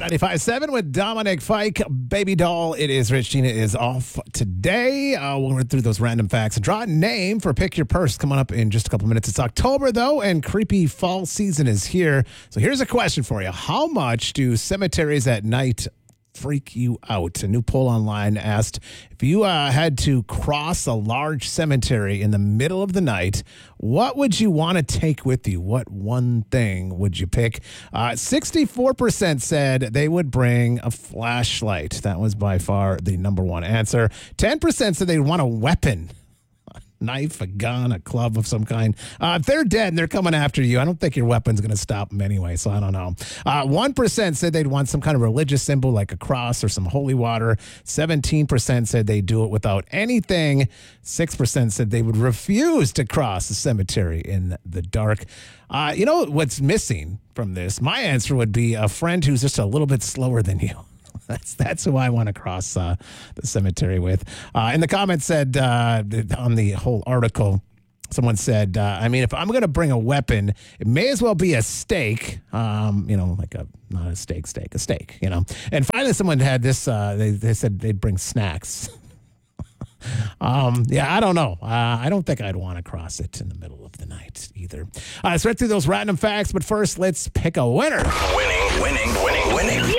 95.7 with Dominic Fike, Baby Doll. It is Rich. Gina is off today. We'll run through those random facts. Draw a name for Pick Your Purse coming up in just a couple minutes. It's October, though, and creepy fall season is here. So here's a question for you. How much do cemeteries at night freak you out? A new poll online asked if you had to cross a large cemetery in the middle of the night, what would you want to take with you? What one thing would you pick? 64% said they would bring a flashlight. That was by far the number one answer. 10% said they'd want a weapon. Knife, a gun, a club of some kind. If they're dead and they're coming after you, I don't think your weapon's going to stop them anyway, so I don't know. 1% said they'd want some kind of religious symbol like a cross or some holy water. 17% said they'd do it without anything. 6% said they would refuse to cross the cemetery in the dark. You know what's missing from this? My answer would be a friend who's just a little bit slower than you. That's who I want to cross the cemetery with. In the comments said on the whole article, someone said, I mean, if I'm going to bring a weapon, it may as well be a stake, like not a steak, a steak, And finally, someone had this, they said they'd bring snacks. I don't know. I don't think I'd want to cross it in the middle of the night either. Let's right through those random facts, but first, let's pick a winner. Winning. Yeah!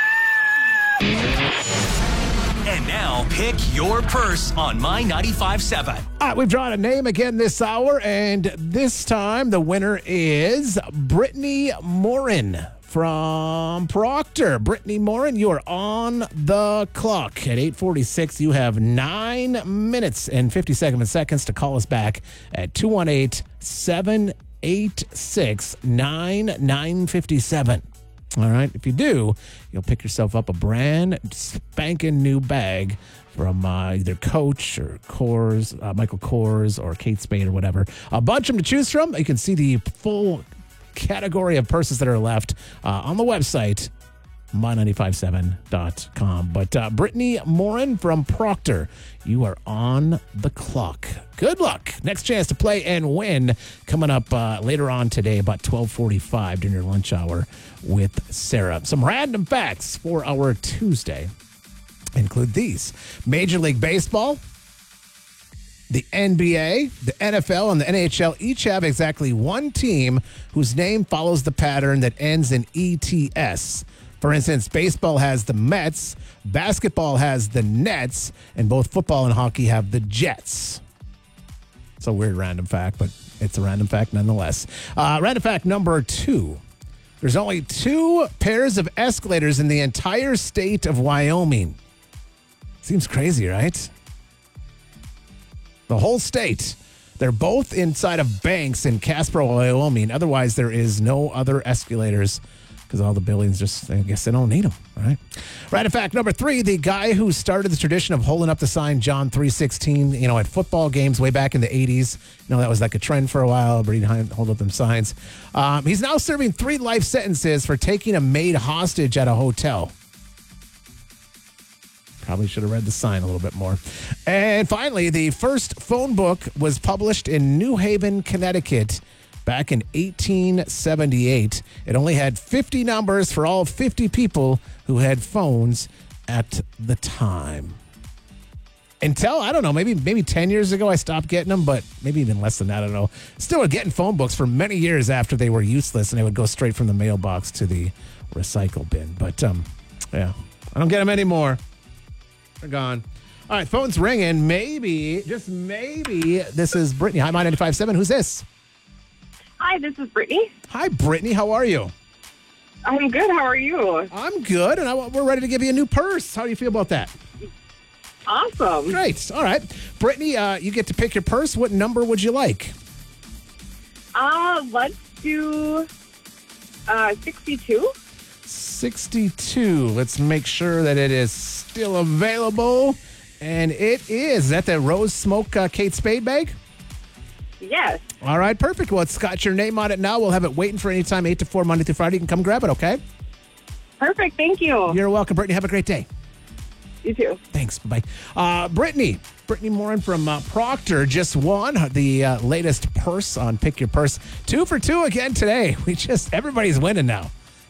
And now, pick your purse on My 95.7. We've drawn a name again this hour, and this time the winner is Brittany Morin from Proctor. Brittany Morin, you are on the clock. At 8:46, you have 9 minutes and 57 seconds to call us back at 218-786-9957. All right. If you do, you'll pick yourself up a brand spanking new bag from either Coach or Kors, Michael Kors or Kate Spade or whatever. A bunch of them to choose from. You can see the full category of purses that are left on the website, my957.com. But Brittany Morin from Proctor, you are on the clock. Good luck. Next chance to play and win coming up later on today, about 12:45 during your lunch hour with Sarah. Some random facts for our Tuesday include these. Major League Baseball, the NBA, the NFL, and the NHL each have exactly one team whose name follows the pattern that ends in ETS. For instance, baseball has the Mets, basketball has the Nets, and both football and hockey have the Jets. It's a weird random fact, but it's a random fact nonetheless. Random fact number 2. There's only 2 pairs of escalators in the entire state of Wyoming. Seems crazy, right? The whole state. They're both inside of banks in Casper, Wyoming. Otherwise, there is no other escalators because all the buildings just, I guess they don't need them, right? Random fact number 3, the guy who started the tradition of holding up the sign John 3:16, at football games way back in the 80s. That was like a trend for a while, but he'd hold up them signs. He's now serving 3 life sentences for taking a maid hostage at a hotel. Probably should have read the sign a little bit more. And finally, the first phone book was published in New Haven, Connecticut, back in 1878. It only had 50 numbers for all 50 people who had phones at the time. Until, I don't know, maybe 10 years ago I stopped getting them, but maybe even less than that, I don't know. Still getting phone books for many years after they were useless, and they would go straight from the mailbox to the recycle bin. But, I don't get them anymore. They're gone. All right, phone's ringing. Maybe, just maybe, this is Brittany. Hi, My 95.7. Who's this? Hi, this is Brittany. Hi, Brittany. How are you? I'm good. How are you? I'm good, and we're ready to give you a new purse. How do you feel about that? Awesome. Great. All right. Brittany, you get to pick your purse. What number would you like? Let's do 62. 62. Let's make sure that it is still available. And it is. Is that the Rose Smoke Kate Spade bag? Yes. All right, perfect. Well, it's got your name on it now. We'll have it waiting for any time, 8 to 4, Monday through Friday. You can come grab it, okay? Perfect. Thank you. You're welcome, Brittany. Have a great day. You too. Thanks. Bye-bye. Brittany Morin from Proctor just won the latest purse on Pick Your Purse. 2 for 2 again today. Everybody's winning now.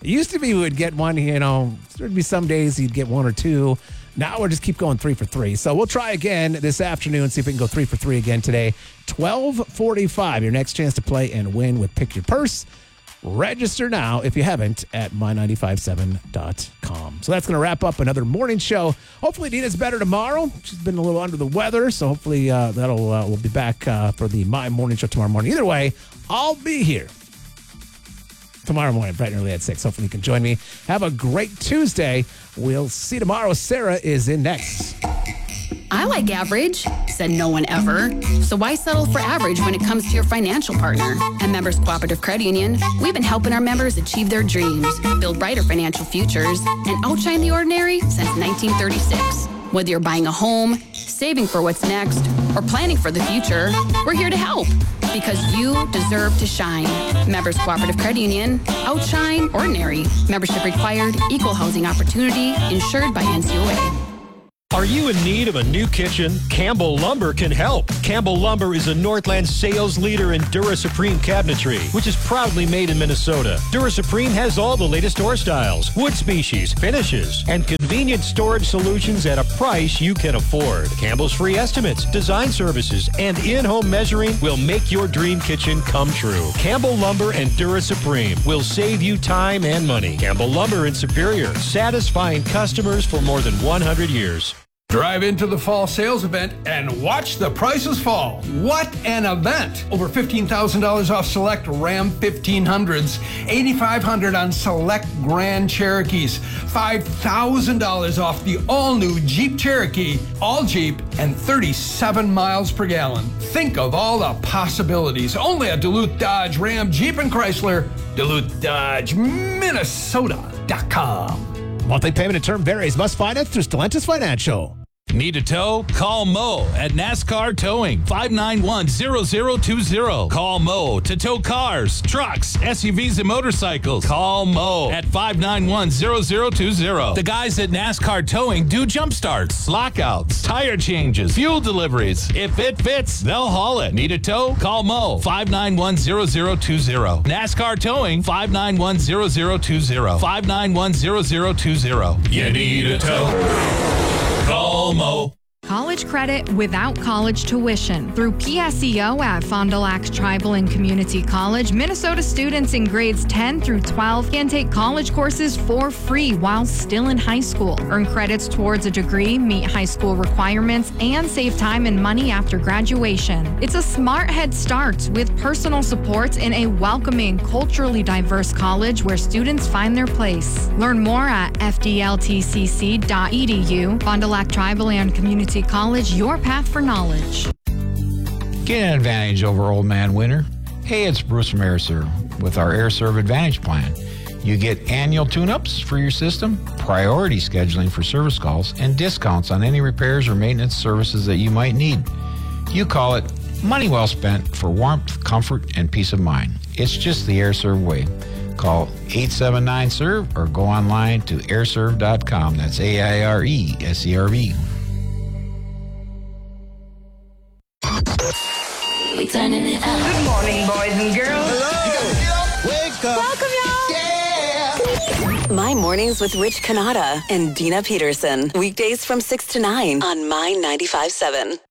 It used to be we would get one, there'd be some days you'd get one or two. Now we'll just keep going 3 for 3. So we'll try again this afternoon, see if we can go 3 for 3 again today. 12:45, your next chance to play and win with Pick Your Purse. Register now, if you haven't, at my957.com. So that's going to wrap up another morning show. Hopefully Dina's better tomorrow. She's been a little under the weather, so hopefully we'll be back for the My Morning Show tomorrow morning. Either way, I'll be here tomorrow morning, bright and early at 6. Hopefully you can join me. Have a great Tuesday. We'll see you tomorrow. Sarah is in next. I like average, said no one ever. So why settle for average when it comes to your financial partner? At Members Cooperative Credit Union, we've been helping our members achieve their dreams, build brighter financial futures, and outshine the ordinary since 1936. Whether you're buying a home, saving for what's next, or planning for the future, we're here to help. Because you deserve to shine. Members Cooperative Credit Union, outshine ordinary. Membership required, equal housing opportunity, insured by NCOA. Are you in need of a new kitchen? Campbell Lumber can help. Campbell Lumber is a Northland sales leader in Dura Supreme cabinetry, which is proudly made in Minnesota. Dura Supreme has all the latest door styles, wood species, finishes, and convenient storage solutions at a price you can afford. Campbell's free estimates, design services, and in-home measuring will make your dream kitchen come true. Campbell Lumber and Dura Supreme will save you time and money. Campbell Lumber in Superior, satisfying customers for more than 100 years. Drive into the fall sales event and watch the prices fall. What an event! Over $15,000 off select Ram 1500s, $8,500 on select Grand Cherokees, $5,000 off the all-new Jeep Cherokee, all Jeep, and 37 miles per gallon. Think of all the possibilities. Only at Duluth Dodge, Ram, Jeep, and Chrysler. Duluth Dodge, Minnesota.com. Monthly payment and term varies. Must finance through Stellantis Financial. Need a tow? Call Mo at NASCAR Towing, 591-0020. Call Mo to tow cars, trucks, SUVs, and motorcycles. Call Mo at 591-0020. The guys at NASCAR Towing do jump starts, lockouts, tire changes, fuel deliveries. If it fits, they'll haul it. Need a tow? Call Mo, 591-0020. NASCAR Towing, 591-0020. 591-0020. You need a tow? Call Mo. College credit without college tuition. Through PSEO at Fond du Lac Tribal and Community College, Minnesota students in grades 10 through 12 can take college courses for free while still in high school. Earn credits towards a degree, meet high school requirements, and save time and money after graduation. It's a smart head start with personal support in a welcoming, culturally diverse college where students find their place. Learn more at fdltcc.edu. Fond du Lac Tribal and Community College, your path for knowledge. Get an advantage over Old Man Winter. Hey, it's Bruce from AirServe with our AirServe Advantage plan. You get annual tune-ups for your system, priority scheduling for service calls, and discounts on any repairs or maintenance services that you might need. You call it money well spent for warmth, comfort, and peace of mind. It's just the AirServe way. Call 879-SERVE or go online to airserve.com. That's AIRESERV. We turning it up. Good morning, boys and girls. Hello. Wake up. Welcome, y'all. Yeah. My Mornings with Rich Cannata and Dina Peterson. Weekdays from 6 to 9 on My 95.7.